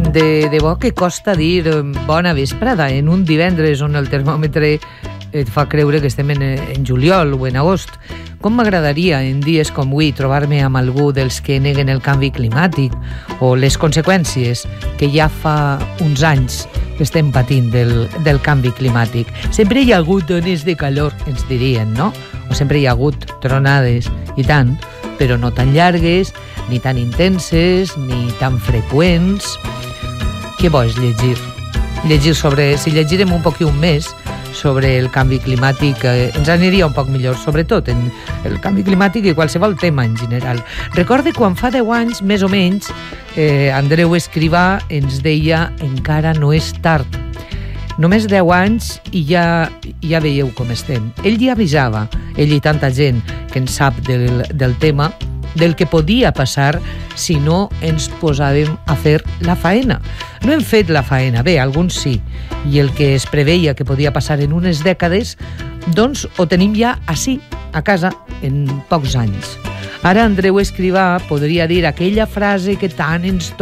De debò que costa dir bona vesprada en un divendres on el termòmetre et fa creure que estem en juliol o en agost. Com m'agradaria en dies com avui trobar-me amb algú dels que neguen el canvi climàtic o les conseqüències que ja fa uns anys estem patint del canvi climàtic. Sempre hi ha hagut ones de calor, ens dirien, no? O sempre hi ha hagut tronades, i tant, però no tan llargues, ni tan intenses, ni tan freqüents. Què bo és llegir? Si llegirem un poquí més sobre el canvi climàtic, ens aniria un poc millor, sobretot en el canvi climàtic i qualsevol tema en general. Recorde quan fa 10 anys, més o menys, Andreu Escrivà ens deia encara no és tard. Només 10 anys i ja veieu com estem. Ell ja avisava, ell i tanta gent que en sap del tema, del que podia passar si no ens posàvem a fer la faena. No hem fet la faena, bé, alguns sí, i el que es preveia que podia passar en unes dècades, doncs ho tenim ja ací, a casa, en pocs anys. Ara Andreu Escrivà podria dir aquella frase que tant ens